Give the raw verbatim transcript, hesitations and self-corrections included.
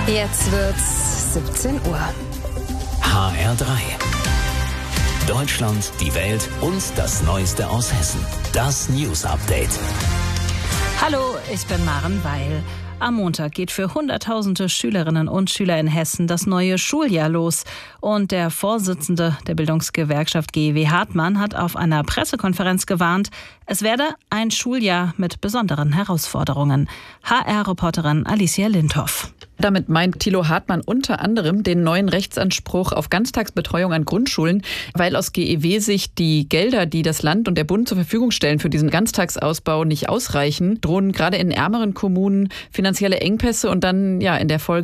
Jetzt wird's siebzehn Uhr. H R drei. Deutschland, die Welt und das Neueste aus Hessen. Das News Update. Hallo, ich bin Maren Weil. Am Montag geht für Hunderttausende Schülerinnen und Schüler in Hessen das neue Schuljahr los. Und der Vorsitzende der Bildungsgewerkschaft G E W Hartmann hat auf einer Pressekonferenz gewarnt, es werde ein Schuljahr mit besonderen Herausforderungen. H R-Reporterin Alicia Lindhoff. Damit meint Thilo Hartmann unter anderem den neuen Rechtsanspruch auf Ganztagsbetreuung an Grundschulen, weil aus G E W-Sicht die Gelder, die das Land und der Bund zur Verfügung stellen für diesen Ganztagsausbau, nicht ausreichen, drohen gerade in ärmeren Kommunen finanzielle Engpässe und dann ja in der Folge